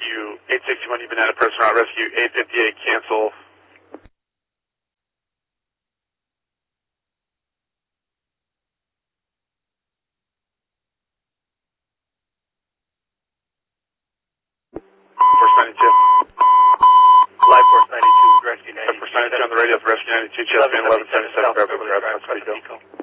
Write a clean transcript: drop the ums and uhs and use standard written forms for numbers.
Rescue 861, you've been at a person route. Rescue 858, cancel. Force 92. Live Force 92, Rescue 92. Force 92 on the radio for Rescue 92, Chelsea 1177, grab the speed.